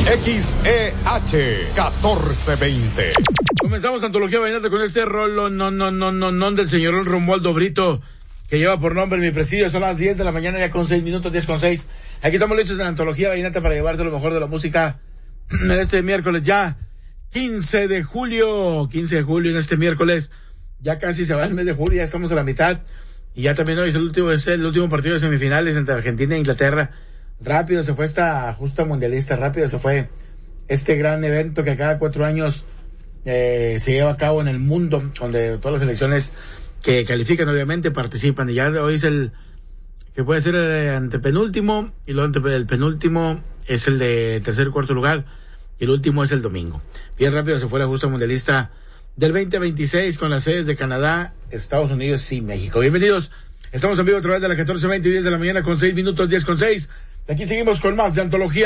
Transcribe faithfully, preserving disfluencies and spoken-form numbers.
X E H catorce veinte. Comenzamos Antología Vallenata con este rolo no, no, no, no, no del señor Romualdo Brito, que lleva por nombre Mi Presidio. Son las diez de la mañana, ya con seis minutos, diez con seis. Aquí estamos listos en la Antología Vallenata para llevarte lo mejor de la música en este miércoles ya, quince de julio, quince de julio en este miércoles. Ya casi se va el mes de julio, ya estamos a la mitad. Y ya también hoy es el último, es el último partido de semifinales entre Argentina e Inglaterra. Rápido se fue esta justa mundialista, rápido se fue este gran evento que cada cuatro años eh, se lleva a cabo en el mundo, donde todas las selecciones que califican obviamente participan. Y ya hoy es el que puede ser el antepenúltimo, y luego ante, el penúltimo es el de tercer y cuarto lugar, y el último es el domingo. Bien rápido se fue la justa mundialista del veinte veintiséis con las sedes de Canadá, Estados Unidos y México. Bienvenidos, estamos en vivo a través de la catorce veinte y diez de la mañana con seis minutos, diez con seis. Aquí seguimos con más de Antología